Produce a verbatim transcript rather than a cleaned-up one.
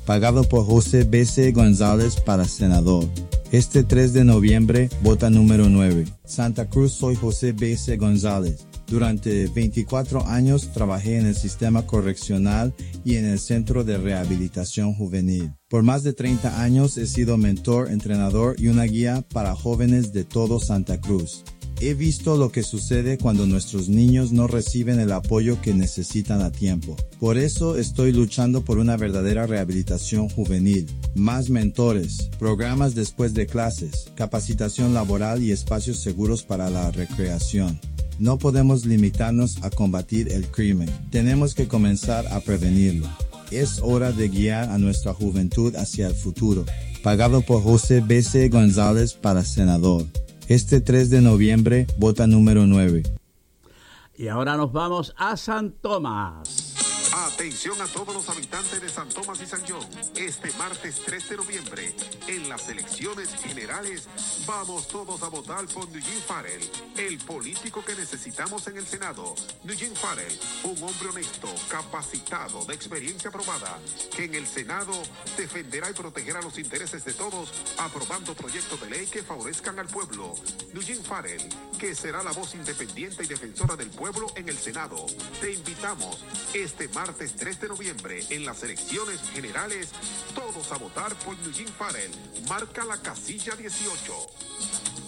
pagado por José B C González para senador. Este tres de noviembre, vota número nueve. Santa Cruz, soy José B C González. Durante veinticuatro años trabajé en el sistema correccional y en el Centro de Rehabilitación Juvenil. Por más de treinta años he sido mentor, entrenador y una guía para jóvenes de todo Santa Cruz. He visto lo que sucede cuando nuestros niños no reciben el apoyo que necesitan a tiempo. Por eso estoy luchando por una verdadera rehabilitación juvenil, más mentores, programas después de clases, capacitación laboral y espacios seguros para la recreación. No podemos limitarnos a combatir el crimen. Tenemos que comenzar a prevenirlo. Es hora de guiar a nuestra juventud hacia el futuro. Pagado por José B C González para senador. Este tres de noviembre, vota número nueve. Y ahora nos vamos a San Tomás. Atención a todos los habitantes de San Tomás y San John. Este martes tres de noviembre, en las elecciones generales, vamos todos a votar por Eugene Farrell, el político que necesitamos en el Senado. Eugene Farrell, un hombre honesto, capacitado, de experiencia probada, que en el Senado defenderá y protegerá los intereses de todos, aprobando proyectos de ley que favorezcan al pueblo. Eugene Farrell, que será la voz independiente y defensora del pueblo en el Senado. Te invitamos este martes Martes tres de noviembre, en las elecciones generales, todos a votar por Eugene Farrell. Marca la casilla dieciocho.